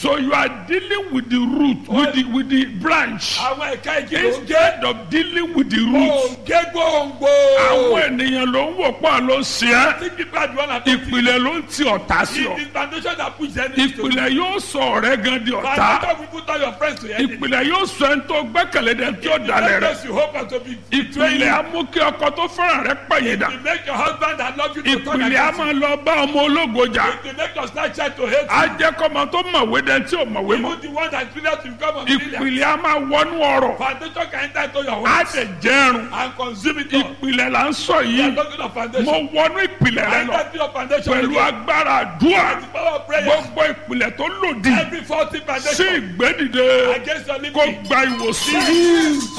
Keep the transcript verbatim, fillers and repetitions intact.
So you are dealing with the root, with the with the branch, Àwọn ẹ̀ka igi ló ń gé. instead of dealing with the root. Òǹgé gbòǹgbò. Àwọn ènìyàn ló ń wò pọ̀ ló ń ṣe é. Tí kíkọ́ àdúrà náà tó ti. Ìpìlẹ̀ ló ń ti ọ̀tá sí ọ. It is foundation that push them into. Ìpìlẹ̀ yóò sọ ọ̀rẹ́ gan di ọ̀tá. Foundation will put all your friends to end. Ìpìlẹ̀ yóò sọ ẹni tó gbẹ́kẹ̀lé dẹ̀ tí ó dalẹ̀ rẹ̀. Because you hope and to be betrayed. Ìpìlẹ̀ á mú kí ọkọ tó fẹ́ràn rẹ̀ pẹ̀yìndà. You make your husband that love you to turn Ìpìlẹ̀ á against you. máa lọ bá ọmọ ológo jà. You make your slight child to hate Á jẹ́ kọ́mọ tó mọ̀wé dẹ̀ tí ò mọ̀wé mọ́. you. Even the one that failure to become a millionaire. Ìpìlẹ̀ á máa wọnú ọ̀rọ̀. Foundation can enter into your Á home dẹ̀ jẹ́rùn. and consume it all. Ìpìlẹ̀ là ń sọ You are yìí. talking of foundation. Mo wọnú ìpìlẹ̀ rẹ I lọ. enter to your foundation Pẹ̀lú again. agbára àdúrà. With the power of prayer. Gbogbo ìpìlẹ̀ tó lòdì Every faulty sí foundation ìgbédìde against your kó living. gba ìwòsàn.